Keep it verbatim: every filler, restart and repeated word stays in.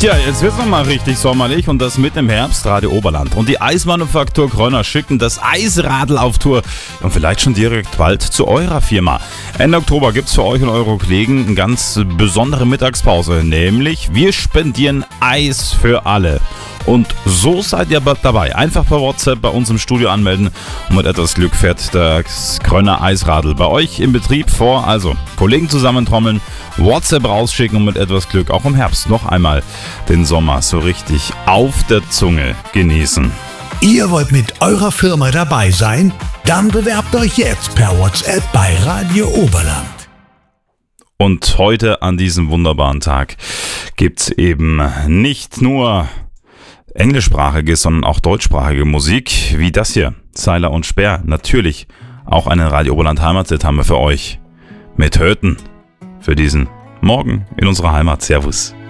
Tja, jetzt wird's nochmal richtig sommerlich und das mit im Herbst, Radio Oberland. Und die Eismanufaktur Krönner schicken das Eisradl auf Tour und vielleicht schon direkt bald zu eurer Firma. Ende Oktober gibt's für euch und eure Kollegen eine ganz besondere Mittagspause, nämlich wir spendieren Eis für alle. Und so seid ihr dabei. Einfach per WhatsApp bei uns im Studio anmelden und mit etwas Glück fährt das Krönner Eisradl bei euch im Betrieb vor. Also Kollegen zusammentrommeln, WhatsApp rausschicken und mit etwas Glück auch im Herbst noch einmal den Sommer so richtig auf der Zunge genießen. Ihr wollt mit eurer Firma dabei sein? Dann bewerbt euch jetzt per WhatsApp bei Radio Oberland. Und heute an diesem wunderbaren Tag gibt's eben nicht nur englischsprachige, sondern auch deutschsprachige Musik, wie das hier, Seiler und Speer. Natürlich auch einen Radio Oberland Heimatset haben wir für euch mit Höten für diesen Morgen in unserer Heimat. Servus.